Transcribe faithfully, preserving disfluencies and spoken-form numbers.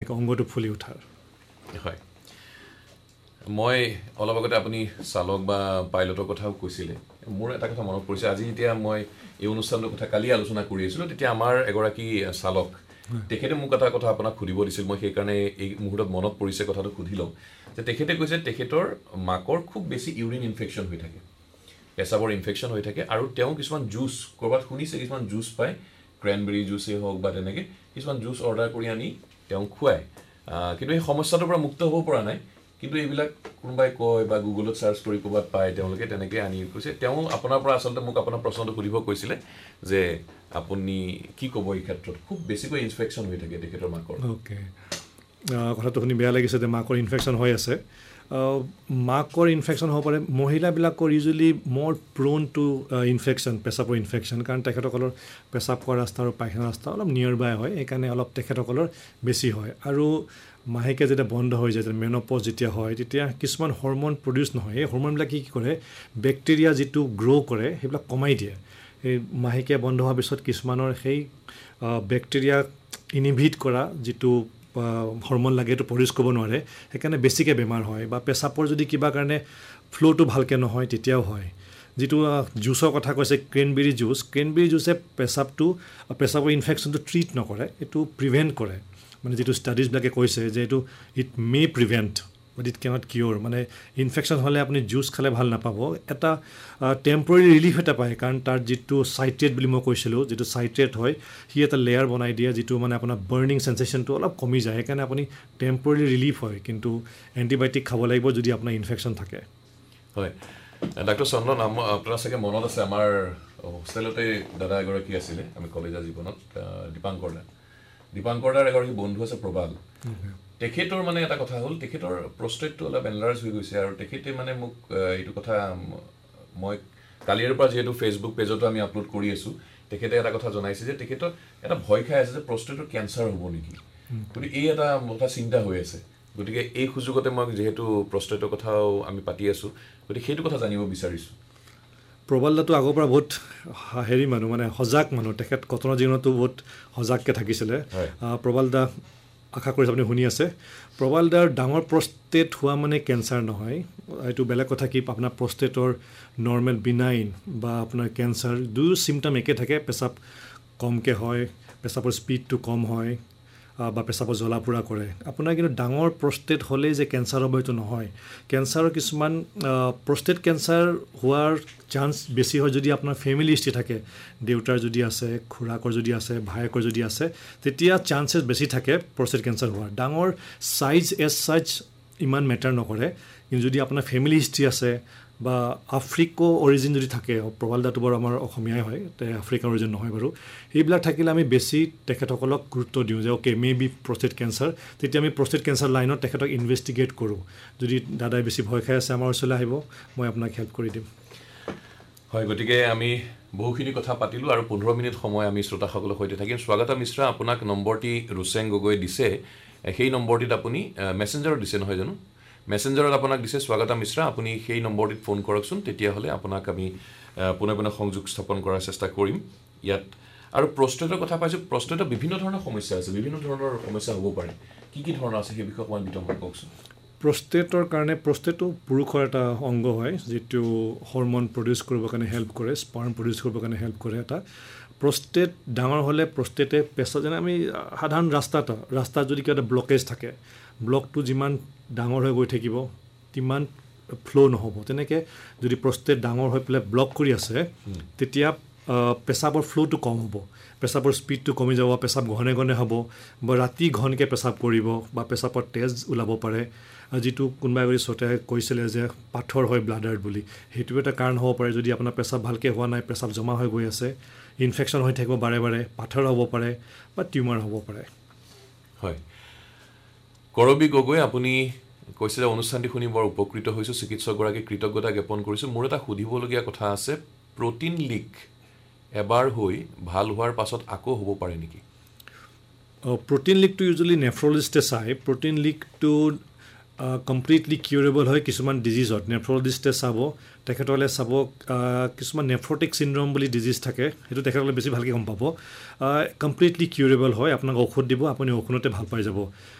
তেনেকৈ অংগটো ফুলি উঠাৰ হয় মই অলপ আগতে আপুনি চালক বা পাইলটৰ কথাও কৈছিলে মোৰ এটা কথা মনত পৰিছে আজি এতিয়া মই এই অনুষ্ঠানটোৰ কথা কালি আলোচনা কৰি আছিলোঁ তেতিয়া আমাৰ এগৰাকী চালক তেখেতে মোক এটা কথা আপোনাক সুধিব দিছিল মই সেইকাৰণে এই মুহূৰ্তত মনত পৰিছে কথাটো সুধি লওঁ যে তেখেতে কৈছে তেখেতৰ মাকৰ খুব বেছি ইউৰিন ইনফেকশ্যন হৈ থাকে পেচাবৰ ইনফেকশ্যন হৈ থাকে আৰু তেওঁ কিছুমান জুচ ক'ৰবাত শুনিছে কিছুমান জুচ পায় ক্ৰেনবেৰী জুচেই হওক বা তেনেকৈ কিছুমান জুচ অৰ্ডাৰ কৰি আনি তেওঁ খুৱায় কিন্তু এই সমস্যাটোৰ পৰা মুক্ত হ'ব পৰা নাই কিন্তু এইবিলাক কোনোবাই কয় বা গুগলত চাৰ্চ কৰি ক'ৰবাত পায় তেওঁলোকে তেনেকৈ আনি কৈছে তেওঁ আপোনাৰ পৰা আচলতে মোক আপোনাৰ প্ৰশ্নটো সুধিব কৈছিলে যে আপুনি কি ক'ব এই ক্ষেত্ৰত খুব বেছিকৈ ইনফেকশ্যন হৈ থাকে তেখেতৰ মাকৰ অ'কে কথাটো শুনি বেয়া লাগিছে যে মাকৰ ইনফেকশ্যন হৈ আছে মাকৰ ইনফেকশ্যন হ'ব পাৰে মহিলাবিলাকৰ ইউজুৱেলি মোৰ প্ৰোন টু ইনফেকশ্যন পেচাবৰ ইনফেকশ্যন কাৰণ তেখেতসকলৰ পেচাব কৰা ৰাস্তা আৰু পায়খানা ৰাস্তা অলপ নিয়াৰ বাই হয় সেইকাৰণে অলপ তেখেতসকলৰ বেছি হয় আৰু মাহেকীয়া যেতিয়া বন্ধ হৈ যায় মেন'পজ যেতিয়া হয় তেতিয়া কিছুমান হৰম'ন প্ৰডিউচ নহয় এই হৰম'নবিলাক কি কৰে বেক্টেৰিয়া যিটো গ্ৰ' কৰে সেইবিলাক কমাই দিয়ে এই মাহেকীয়া বন্ধ হোৱাৰ পিছত কিছুমানৰ সেই বেক্টেৰিয়া ইনহিবিট কৰা যিটো হৰম'ন লাগে এইটো প্ৰডিউচ কৰিব নোৱাৰে সেইকাৰণে বেছিকৈ বেমাৰ হয় বা পেচাবৰ যদি কিবা কাৰণে ফ্ল'টো ভালকৈ নহয় তেতিয়াও হয় যিটো জুচৰ কথা কৈছে ক্ৰেনবেৰী জুচ ক্ৰেনবেৰী জুচে পেচাবটো পেচাবৰ ইনফেকশ্যনটো ট্ৰিট নকৰে এইটো প্ৰিভেণ্ট কৰে মানে যিটো ষ্টাডিজবিলাকে কৈছে যে এইটো it May prevent but it cannot কিয়'ৰ মানে ইনফেকশ্যন হ'লে আপুনি জুচ খালে ভাল নাপাব এটা টেম্পৰেৰী ৰিলিফ এটা পায় কাৰণ তাৰ যিটো চাইট্ৰেট বুলি মই কৈছিলোঁ যিটো চাইট্ৰেট হয় সি এটা লেয়াৰ বনাই দিয়ে যিটো মানে আপোনাৰ বাৰ্ণিং চেঞ্চেশ্যনটো অলপ কমি যায় সেইকাৰণে আপুনি টেম্পৰেৰী ৰিলিফ হয় কিন্তু এণ্টিবায়'টিক খাব লাগিব যদি আপোনাৰ ইনফেকশ্যন থাকে হয় ডাক্তৰ চন্দন আপোনাৰ চাগে মনত আছে আমাৰ হোষ্টেলতে দাদা এগৰাকী আছিলে আমি কলেজৰ জীৱনত দীপাংকৰ দা দীপাংকৰ দাৰ এগৰাকী বন্ধু আছে প্ৰবাল তেখেতৰ মানে এটা কথা হ'ল তেখেতৰ প্ৰষ্টেটটো অলপ এনলাৰ্জ হৈ গৈছে আৰু তেখেতে মানে মোক এইটো কথা মই কালিৰ পৰা যিহেতু ফেচবুক পেজতো আমি আপলোড কৰি আছোঁ তেখেতে এটা কথা জনাইছে যে তেখেতৰ এটা ভয় খাই আছে যে প্ৰষ্টেটৰ কেঞ্চাৰ হ'ব নেকি গতিকে এই এটা কথা চিন্তা হৈ আছে গতিকে এই সুযোগতে মই যিহেতু প্ৰষ্টেটৰ কথাও আমি পাতি আছোঁ গতিকে সেইটো কথা জানিব বিচাৰিছোঁ প্ৰবালদাটো আগৰ পৰা বহুত হেৰি মানুহ মানে সজাগ মানুহ তেখেত কটনৰ জীৱনতো বহুত সজাগকৈ থাকিছিলে প্ৰবালদা আশা কৰিছোঁ আপুনি শুনি আছে প্ৰবালদাৰ ডাঙৰ প্ৰষ্টেট হোৱা মানে কেঞ্চাৰ নহয় এইটো বেলেগ কথা কি আপোনাৰ প্ৰষ্টেটৰ নৰ্মেল বিনাইন বা আপোনাৰ কেঞ্চাৰ দুয়ো চিমটম একে থাকে পেচাব কমকৈ হয় পেচাবৰ স্পীডটো কম হয় বা পেচাবৰ জ্বলা পোৰা কৰে আপোনাৰ কিন্তু ডাঙৰ প্ৰষ্টেট হ'লেই যে কেঞ্চাৰ হ'ব এইটো নহয় কেঞ্চাৰৰ কিছুমান প্ৰষ্টেট কেঞ্চাৰ হোৱাৰ চান্স বেছি হয় যদি আপোনাৰ ফেমিলি হিষ্ট্ৰী থাকে দেউতাৰ যদি আছে খুৰাকৰ যদি আছে ভায়েকৰ যদি আছে তেতিয়া চান্সেছ বেছি থাকে প্ৰষ্টেট কেঞ্চাৰ হোৱাৰ ডাঙৰ চাইজ এজ চাইজ ইমান মেটাৰ নকৰে কিন্তু যদি আপোনাৰ ফেমিলি হিষ্ট্ৰী আছে বা আফ্ৰিকো অৰিজিন যদি থাকে প্ৰবালদাটো বাৰু আমাৰ অসমীয়াই হয় আফ্ৰিকাৰ অৰিজিন নহয় বাৰু সেইবিলাক থাকিলে আমি বেছি তেখেতসকলক গুৰুত্ব দিওঁ যে okay may be prostate cancer তেতিয়া আমি প্ৰষ্টেট কেঞ্চাৰ লাইনত তেখেতক ইনভেষ্টিগেট কৰোঁ যদি দাদাই বেছি ভয় খাই আছে আমাৰ ওচৰলৈ আহিব মই আপোনাক হেল্প কৰি দিম হয় গতিকে আমি বহুখিনি কথা পাতিলোঁ আৰু পোন্ধৰ মিনিট সময় আমি শ্ৰোতাসকলৰ সৈতে থাকিম স্বাগতা মিশ্ৰা আপোনাক নম্বৰটি ৰুচেং গগৈ দিছে সেই নম্বৰটিত আপুনি মেছেঞ্জাৰত দিছে নহয় জানো মেছেঞ্জাৰত আপোনাক দিছে স্বাগতা মিশ্ৰা আপুনি সেই নম্বৰটিত ফোন কৰকচোন তেতিয়াহ'লে আপোনাক আমি পুনৰ পুনৰ সংযোগ স্থাপন কৰাৰ চেষ্টা কৰিম ইয়াত আৰু প্ৰষ্টেটৰ কথা পাইছোঁ প্ৰষ্টেটৰ বিভিন্ন ধৰণৰ সমস্যা আছে বিভিন্ন ধৰণৰ সমস্যা হ'ব পাৰে কি কি ধৰণৰ আছে সেই বিষয়ে অকণমান বিতংভাৱে কওকচোন প্ৰষ্টেটৰ কাৰণে প্ৰষ্টেটো পুৰুষৰ এটা অংগ হয় যিটো হৰম'ন প্ৰডিউচ কৰিবৰ কাৰণে হেল্প কৰে স্পাৰ্ম প্ৰডিউচ কৰিবৰ কাৰণে হেল্প কৰে এটা প্ৰষ্টেট ডাঙৰ হ'লে প্ৰষ্টেটে পেচাব যেনে আমি সাধাৰণ ৰাস্তাত ৰাস্তাত যদি কিবা এটা ব্লকেজ থাকে ব্লকটো যিমান ডাঙৰ হৈ গৈ থাকিব তিমান ফ্ল' নহ'ব তেনেকৈ যদি প্ৰষ্টেট ডাঙৰ হৈ পেলাই ব্লক কৰি আছে তেতিয়া পেচাবৰ ফ্ল'টো কম হ'ব পেচাবৰ স্পীডটো কমি যাব পেচাব ঘনে ঘনে হ'ব বা ৰাতি ঘনকৈ পেচাব কৰিব বা পেচাবৰ তেজ ওলাব পাৰে যিটো কোনোবাই এগৰাকী শ্ৰোতাই কৈছিলে যে পাথৰ হয় ব্লাডাৰত বুলি সেইটো এটা কাৰণ হ'ব পাৰে যদি আপোনাৰ পেচাব ভালকৈ হোৱা নাই পেচাব জমা হৈ গৈ আছে ইনফেকশ্যন হৈ থাকিব বাৰে বাৰে পাথৰ হ'ব পাৰে বা টিউমাৰ হ'ব পাৰে হয় কৰবী গগৈ আপুনি কৈছে যে অনুষ্ঠানটি শুনি বৰ উপকৃত হৈছোঁ চিকিৎসকগৰাকীক কৃতজ্ঞতা জ্ঞাপন কৰিছোঁ মোৰ এটা সুধিবলগীয়া কথা আছে প্ৰটিন লিক এবাৰ হৈ ভাল হোৱাৰ পাছত আকৌ হ'ব পাৰে নেকি প্ৰটিন লিকটো ইউজুৱেলি নেফ্ৰলজিষ্টে চায় প্ৰটিন লিকটো কমপ্লিটলি কিউৰেবল হয় কিছুমান ডিজিজত নেফ্ৰলজিষ্টে চাব তেখেতসকলে চাব কিছুমান নেফ্ৰটিক চিণ্ড্ৰম বুলি ডিজিজ থাকে সেইটো তেখেতসকলে বেছি ভালকৈ গম পাব কমপ্লিটলি কিউৰেবল হয় আপোনাক ঔষধ দিব আপুনি ঔষধতে ভাল পাই যাব